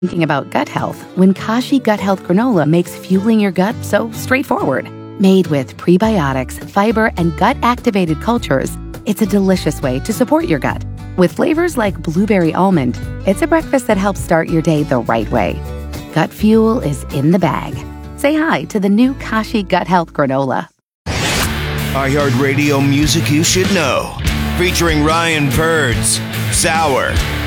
Thinking about gut health when Kashi Gut Health Granola makes fueling your gut so straightforward. Made with prebiotics, fiber, and gut-activated cultures, it's a delicious way to support your gut. With flavors like blueberry almond, it's a breakfast that helps start your day the right way. Gut fuel is in the bag. Say hi to the new Kashi Gut Health Granola. iHeartRadio music you should know. Featuring Ryan Birds, Sour,